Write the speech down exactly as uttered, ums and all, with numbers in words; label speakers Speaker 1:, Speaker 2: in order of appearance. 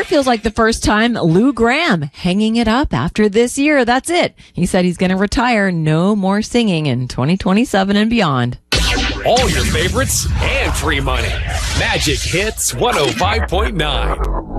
Speaker 1: feels like the first time. Lou Gramm hanging it up after this year. That's it. He said he's going to retire. No more singing in twenty twenty-seven and beyond.
Speaker 2: All your favorites and free money. Magic Hits one oh five point nine.